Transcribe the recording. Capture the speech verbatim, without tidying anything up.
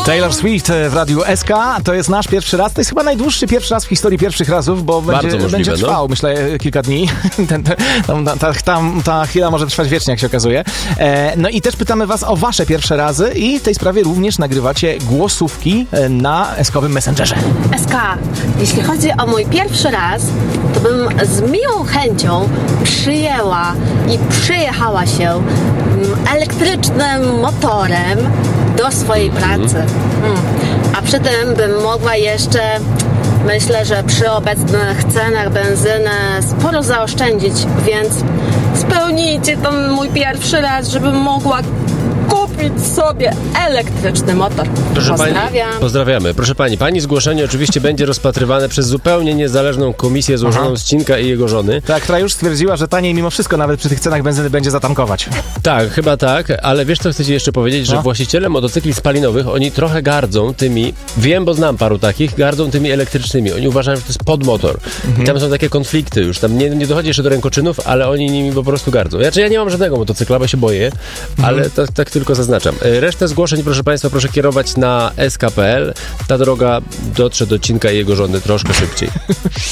Taylor Swift w Radiu S K. To jest nasz pierwszy raz. To jest chyba najdłuższy pierwszy raz w historii pierwszych razów, bo będzie, możliwe, będzie trwał, no. myślę, kilka dni. Ten, ten, tam, ta, tam, ta chwila może trwać wiecznie, jak się okazuje. E, no i też pytamy was o wasze pierwsze razy i w tej sprawie również nagrywacie głosówki na eskowym Messengerze. S K, jeśli chodzi o mój pierwszy raz, to bym z miłą chęcią przyjęła i przyjechała się elektrycznym motorem do swojej pracy. Hmm. A przy tym bym mogła jeszcze, myślę, że przy obecnych cenach benzyny sporo zaoszczędzić, więc spełnijcie ten mój pierwszy raz, żebym mogła kupić sobie elektryczny motor. Proszę Pozdrawiam. Pani, pozdrawiamy. Proszę Pani, Pani zgłoszenie oczywiście będzie rozpatrywane przez zupełnie niezależną komisję złożoną Aha. z Cinka i jego żony. Tak, która już stwierdziła, że taniej mimo wszystko nawet przy tych cenach benzyny będzie zatankować. Tak, chyba tak, ale wiesz co chcę Ci jeszcze powiedzieć, że No. właściciele motocykli spalinowych, oni trochę gardzą tymi, wiem, bo znam paru takich, gardzą tymi elektrycznymi. Oni uważają, że to jest podmotor. Mhm. I tam są takie konflikty już, tam nie, nie dochodzi jeszcze do rękoczynów, ale oni nimi po prostu gardzą. Znaczy ja nie mam żadnego motocykla, bo się boję, mhm. ale tak, tak tylko zaznaczam. Resztę zgłoszeń, proszę Państwa, proszę kierować na s k kropka p l. Ta droga dotrze do Cinka i jego żony troszkę szybciej.